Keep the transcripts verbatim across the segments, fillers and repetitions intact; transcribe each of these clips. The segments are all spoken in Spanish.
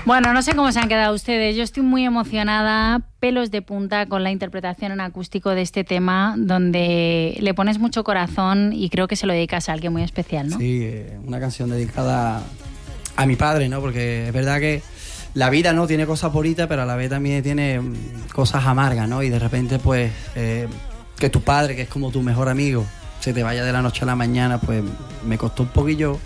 Bueno, no sé cómo se han quedado ustedes. Yo estoy muy emocionada, pelos de punta con la interpretación en acústico de este tema, donde le pones mucho corazón y creo que se lo dedicas a alguien muy especial, ¿no? Sí, una canción dedicada a mi padre, ¿no? Porque es verdad que la vida, ¿no?, tiene cosas bonitas, pero a la vez también tiene cosas amargas, ¿no? Y de repente, pues, eh, que tu padre, que es como tu mejor amigo, se te vaya de la noche a la mañana, pues me costó un poquillo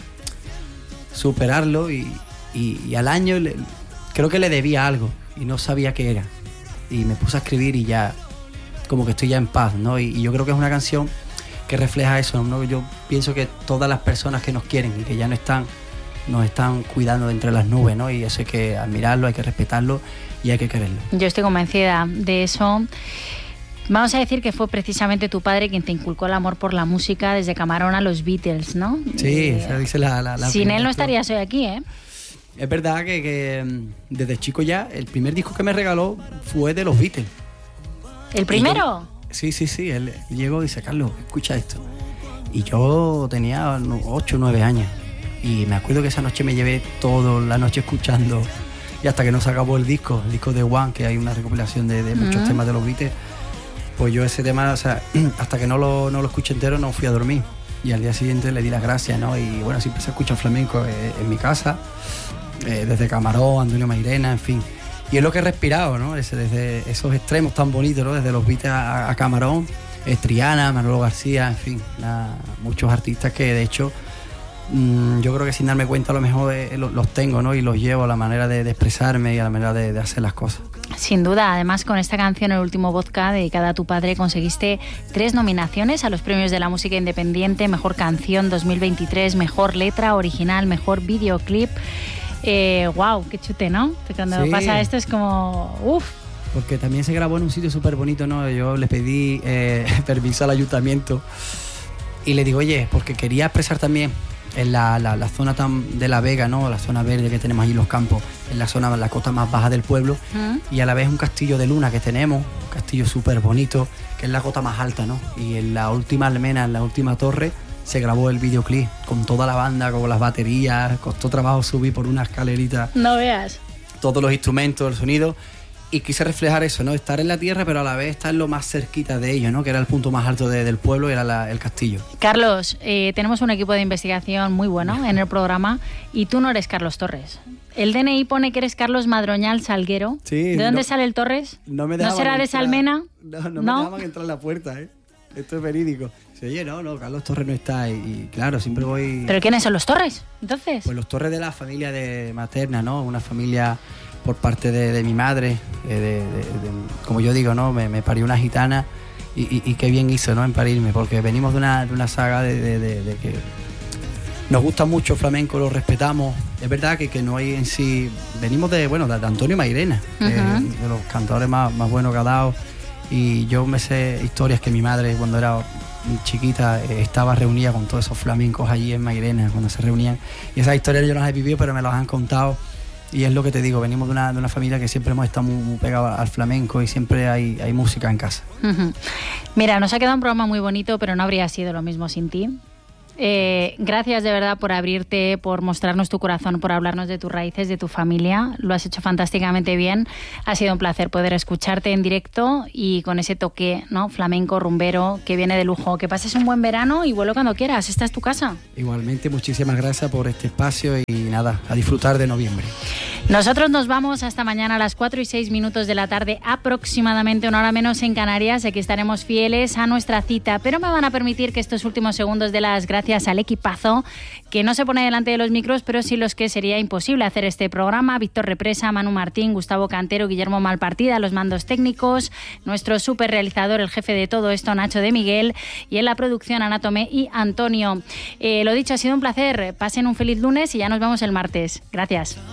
superarlo y, y, y al año le, creo que le debía algo y no sabía qué era. Y me puse a escribir y ya, como que estoy ya en paz, ¿no? Y, y yo creo que es una canción que refleja eso, ¿no? Yo pienso que todas las personas que nos quieren y que ya no están, nos están cuidando de entre las nubes, ¿no? Y eso hay que admirarlo, hay que respetarlo y hay que quererlo. Yo estoy convencida de eso. Vamos a decir que fue precisamente tu padre quien te inculcó el amor por la música desde Camarón a los Beatles, ¿no? Sí, eh, se dice la... la, la sin él no estarías hoy aquí, ¿eh? Es verdad que, que desde chico ya, el primer disco que me regaló fue de los Beatles. ¿El primero? Yo, sí, sí, sí. Él llegó y dice, Carlos, escucha esto. Y yo tenía ocho o nueve años. Y me acuerdo que esa noche me llevé toda la noche escuchando. Y hasta que no se acabó el disco, el disco de One, que hay una recopilación de, de muchos uh-huh. temas de los Beatles. Pues yo ese tema, o sea, hasta que no lo, no lo escuché entero no fui a dormir. Y al día siguiente le di las gracias, ¿no? Y bueno, sí empecé a escuchar flamenco eh, en mi casa, eh, desde Camarón, Antonio Mairena, en fin. Y es lo que he respirado, ¿no? Ese, desde esos extremos tan bonitos, ¿no? Desde los Beatles a, a Camarón, eh, Triana, Manolo García, en fin, nada, muchos artistas que de hecho mmm, yo creo que sin darme cuenta a lo mejor eh, los, los tengo, ¿no? Y los llevo a la manera de, de expresarme y a la manera de, de hacer las cosas. Sin duda, además con esta canción, El último vodka, dedicada a tu padre, conseguiste tres nominaciones a los premios de la música independiente, Mejor Canción dos mil veintitrés, Mejor Letra Original, Mejor Videoclip. Eh, wow, qué chute, ¿no? Cuando sí. pasa esto es como, uff. Porque también se grabó en un sitio súper bonito, ¿no? Yo le pedí eh, permiso al ayuntamiento y le digo, oye, porque quería expresar también en la, la, la zona tan de La Vega, ¿no? La zona verde que tenemos allí, los campos, en la zona, la cota más baja del pueblo, uh-huh. y a la vez un castillo de luna que tenemos, un castillo súper bonito, que es la cota más alta, ¿no? Y en la última almena, en la última torre, se grabó el videoclip con toda la banda, con las baterías, costó trabajo subir por una escalerita. No veas. Todos los instrumentos, el sonido. Y quise reflejar eso, ¿no? Estar en la tierra, pero a la vez estar lo más cerquita de ellos, ¿no? Que era el punto más alto de, del pueblo, era la, el castillo. Carlos, eh, tenemos un equipo de investigación muy bueno en el programa y tú no eres Carlos Torres. El D N I pone que eres Carlos Madroñal Salguero. Sí. ¿De dónde no, sale el Torres? No me ¿No será de Salmena? No, no, no me dejaban entrar a la puerta, ¿eh? Esto es verídico. Sí, oye, no, no, Carlos Torres no está y, y claro, siempre voy... ¿Pero quiénes son los Torres, entonces? Pues los Torres de la familia de materna, ¿no? Una familia por parte de, de mi madre, de, de, de, de, como yo digo, ¿no? Me, me parió una gitana y, y, y qué bien hizo, ¿no? En parirme, porque venimos de una, de una saga de, de, de, de que nos gusta mucho el flamenco, lo respetamos. Es verdad que, que no hay en sí... Venimos de, bueno, de, de Antonio Mairena, uh-huh. de, de los cantadores más, más buenos que ha dado. Y yo me sé historias que mi madre, cuando era chiquita, eh, estaba reunida con todos esos flamencos allí en Mairena, cuando se reunían. Y esas historias yo no las he vivido, pero me las han contado. Y es lo que te digo, venimos de una, de una familia que siempre hemos estado muy, muy pegados al flamenco y siempre hay, hay música en casa. Uh-huh. Mira, nos ha quedado un programa muy bonito, pero no habría sido lo mismo sin ti. Eh, gracias de verdad por abrirte, por mostrarnos tu corazón, por hablarnos de tus raíces, de tu familia. Lo has hecho fantásticamente bien. Ha sido un placer poder escucharte en directo y con ese toque, ¿no? Flamenco, rumbero, que viene de lujo. Que pases un buen verano y vuelve cuando quieras. Esta es tu casa. Igualmente, muchísimas gracias por este espacio y nada, a disfrutar de noviembre. Nosotros nos vamos hasta mañana a las cuatro y seis minutos de la tarde, aproximadamente una hora menos en Canarias. Aquí estaremos fieles a nuestra cita, pero me van a permitir que estos últimos segundos de las gracias al equipazo que no se pone delante de los micros, pero sí los que sería imposible hacer este programa: Víctor Represa, Manu Martín, Gustavo Cantero, Guillermo Malpartida, los mandos técnicos, nuestro super realizador, el jefe de todo esto, Nacho de Miguel, y en la producción Ana Tomé y Antonio. Eh, lo dicho, ha sido un placer. Pasen un feliz lunes y ya nos vemos el martes. Gracias.